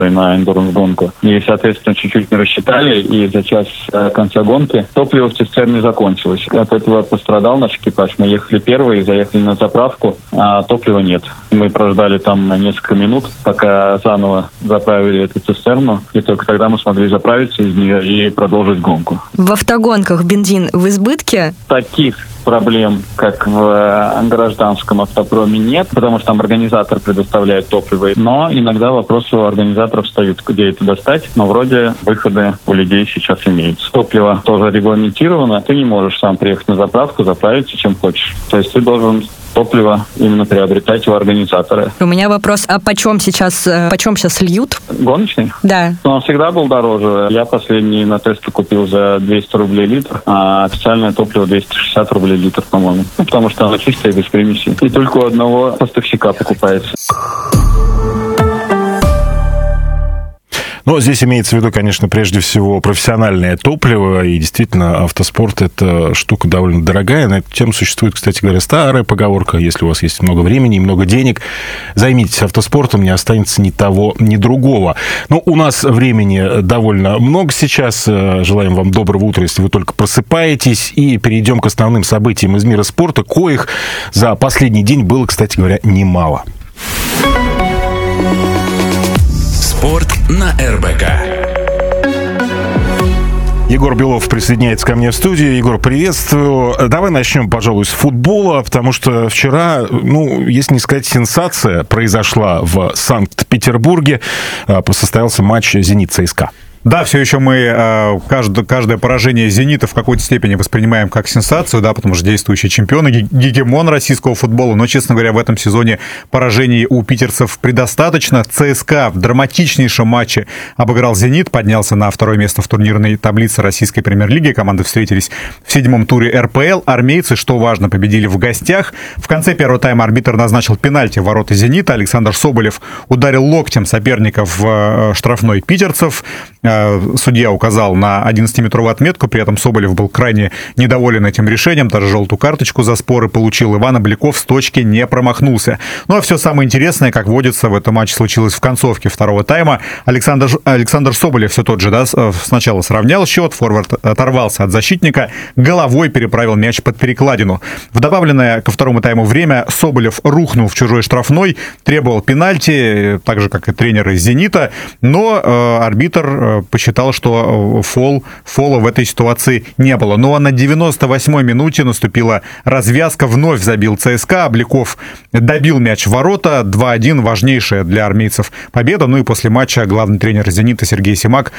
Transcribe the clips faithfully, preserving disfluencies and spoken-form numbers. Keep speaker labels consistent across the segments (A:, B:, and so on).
A: на эндуранс-гонку. И, соответственно, чуть-чуть не рассчитали, и за час конца гонки топливо в цистерне закончилось. От этого пострадал наш экипаж. Мы ехали первые, заехали на заправку, а топлива нет. Мы прождали там на несколько минут, пока заново заправили эту цистерну, и только тогда мы смогли заправиться из нее и продолжить гонку.
B: В автогонках бензин в избытке?
A: Таких проблем, как в гражданском автопроме, нет, потому что там организатор предоставляет топливо. Но иногда вопросы у организаторов встают, где это достать. Но вроде выходы у людей сейчас имеются. Топливо тоже регламентировано. Ты не можешь сам приехать на заправку, заправиться чем хочешь. То есть ты должен топливо именно приобретать у организатора.
B: У меня вопрос, а почем сейчас, почем сейчас льют?
A: Гоночный?
B: Да.
A: Но он всегда был дороже. Я последний на тесте купил за двести рублей литр, а официальное топливо двести шестьдесят рублей литр, по-моему. Ну, потому что оно чистое, без примесей. И только у одного поставщика покупается.
C: Но здесь имеется в виду, конечно, прежде всего профессиональное топливо, и действительно автоспорт – это штука довольно дорогая. На эту тему существует, кстати говоря, старая поговорка: если у вас есть много времени и много денег, займитесь автоспортом, не останется ни того, ни другого. Но у нас времени довольно много сейчас. Желаем вам доброго утра, если вы только просыпаетесь, и перейдем к основным событиям из мира спорта, коих за последний день было, кстати говоря, немало.
D: Спорт на эр бэ ка.
C: Егор Белов присоединяется ко мне в студию. Егор, приветствую. Давай начнем, пожалуй, с футбола, потому что вчера, ну, если не сказать сенсация, произошла в Санкт-Петербурге. Состоялся матч «Зенит-ЦСКА».
E: Да, все еще мы каждое, каждое поражение «Зенита» в какой-то степени воспринимаем как сенсацию, да, потому что действующий чемпион и гегемон российского футбола. Но, честно говоря, в этом сезоне поражений у питерцев предостаточно. ЦСКА в драматичнейшем матче обыграл «Зенит», поднялся на второе место в турнирной таблице российской премьер-лиги. Команды встретились в седьмом туре эр пэ эл. Армейцы, что важно, победили в гостях. В конце первого тайма арбитр назначил пенальти в ворота «Зенита». Александр Соболев ударил локтем соперника в штрафной питерцев. Судья указал на одиннадцатиметровую отметку, при этом Соболев был крайне недоволен этим решением, даже желтую карточку за споры получил. Иван Обликов с точки не промахнулся. Ну а все самое интересное, как водится, в этом матче случилось в концовке второго тайма. Александр, Александр Соболев все тот же, да, сначала сравнял счет, форвард оторвался от защитника, головой переправил мяч под перекладину. В добавленное ко второму тайму время Соболев рухнул в чужой штрафной, требовал пенальти, так же, как и тренер из «Зенита», но э, арбитр посчитал, что фол, фола в этой ситуации не было. Ну а на девяносто восьмой минуте наступила развязка, вновь забил ЦСКА, Обликов добил мяч в ворота, два один, важнейшая для армейцев победа. Ну и после матча главный тренер «Зенита» Сергей Симак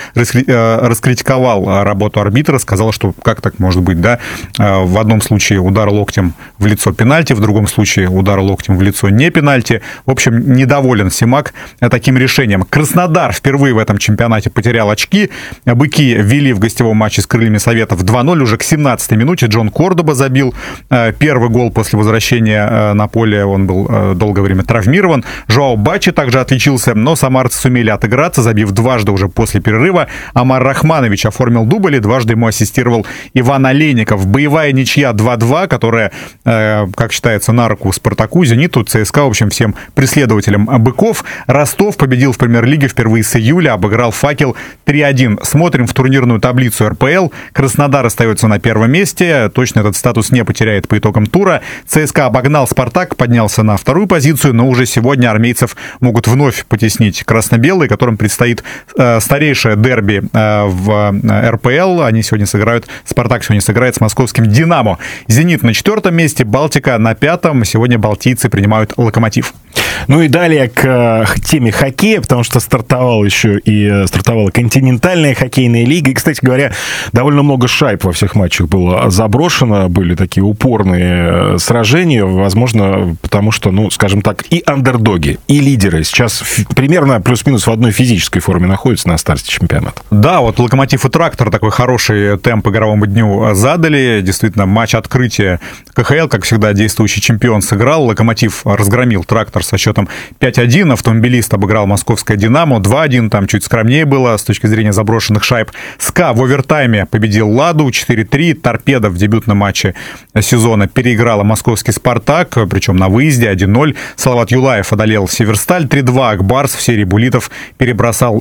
E: раскритиковал работу арбитра, сказал, что как так может быть, да? В одном случае удар локтем в лицо пенальти, в другом случае удар локтем в лицо не пенальти. В общем, недоволен Симак таким решением. Краснодар впервые в этом чемпионате потерял очки. Быки вели в гостевом матче с Крыльями Советов два ноль. Уже к семнадцатой минуте Джон Кордоба забил первый гол после возвращения на поле. Он был долгое время травмирован. Жоао Бачи также отличился, но самарцы сумели отыграться, забив дважды уже после перерыва. Амар Рахманович оформил дубль, и дважды ему ассистировал Иван Олейников. Боевая ничья два два, которая, как считается, на руку Спартаку, Зениту, ЦСКА, в общем, всем преследователям быков. Ростов победил в премьер-лиге впервые с июля, обыграл «Факел» три один. Смотрим в турнирную таблицу эр пэ эл. Краснодар остается на первом месте. Точно этот статус не потеряет по итогам тура. ЦСКА обогнал «Спартак», поднялся на вторую позицию, но уже сегодня армейцев могут вновь потеснить красно-белые, которым предстоит э, старейшее дерби э, в эр пэ эл. Они сегодня сыграют, «Спартак» сегодня сыграет с московским «Динамо». «Зенит» на четвертом месте, «Балтика» на пятом. Сегодня балтийцы принимают «Локомотив».
C: Ну и далее к теме хоккея, потому что стартовал еще и стартовала континентальная хоккейная лига. И, кстати говоря, довольно много шайб во всех матчах было заброшено. Были такие упорные сражения. Возможно, потому что, ну, скажем так, и андердоги, и лидеры сейчас примерно плюс-минус в одной физической форме находятся на старте чемпионата.
E: Да, вот «Локомотив» и «Трактор» такой хороший темп игровому дню задали. Действительно, матч открытия ка ха эл, как всегда, действующий чемпион сыграл. «Локомотив» разгромил «Трактор» со счетом счетом пять один. Автомобилист обыграл московское «Динамо». два один, там чуть скромнее было с точки зрения заброшенных шайб. СКА в овертайме победил «Ладу» четыре три. «Торпедо» в дебютном матче сезона переиграла московский «Спартак», причем на выезде один ноль. Салават Юлаев одолел «Северсталь» три два. Акбарс в серии буллитов перебросал